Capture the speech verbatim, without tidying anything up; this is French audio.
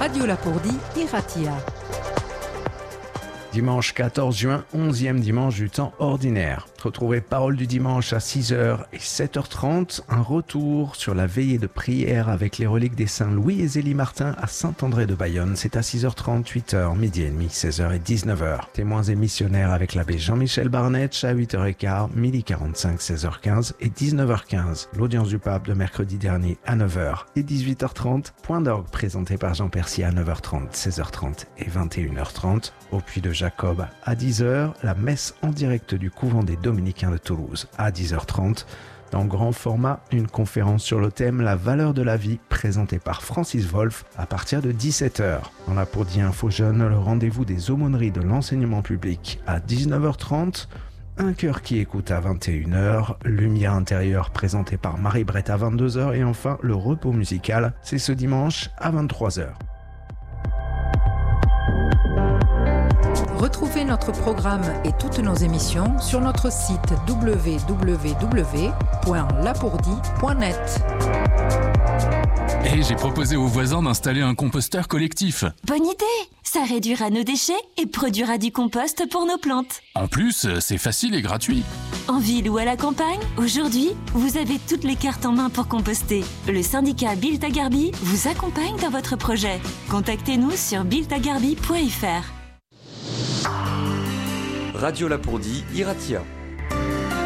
Radio Lapourdie, Iratia. Dimanche quatorze juin, onzième dimanche du temps ordinaire. Retrouvez Parole du dimanche à six heures et sept heures trente. Un retour sur la veillée de prière avec les reliques des saints Louis et Zélie Martin à Saint-André de Bayonne. C'est à six heures trente, huit heures, midi et demi, seize heures et dix-neuf heures. Témoins et missionnaires avec l'abbé Jean-Michel Barnetch à huit heures quinze, midi quarante-cinq, seize heures quinze et dix-neuf heures quinze. L'audience du pape de mercredi dernier à neuf heures et dix-huit heures trente. Point d'orgue présenté par Jean Percier à neuf heures trente, seize heures trente et vingt et une heures trente. Au Puy de Jacob à dix heures, la messe en direct du couvent des Dominicains de Toulouse à dix heures trente. Dans grand format, une conférence sur le thème La valeur de la vie présentée par Francis Wolff à partir de dix-sept heures. Dans la Lapourdie Info Jeune, le rendez-vous des aumôneries de l'enseignement public à dix-neuf heures trente. Un cœur qui écoute à vingt et une heures, Lumière intérieure présentée par Marie Brett à vingt-deux heures et enfin le repos musical, c'est ce dimanche à vingt-trois heures. Retrouvez notre programme et toutes nos émissions sur notre site w w w point lapourdie point net. Et j'ai proposé aux voisins d'installer un composteur collectif. Bonne idée! Ça réduira nos déchets et produira du compost pour nos plantes. En plus, c'est facile et gratuit. En ville ou à la campagne, aujourd'hui, vous avez toutes les cartes en main pour composter. Le syndicat Built à Garby vous accompagne dans votre projet. Contactez-nous sur built a garby point f r. Radio Lapourdie, Iratia.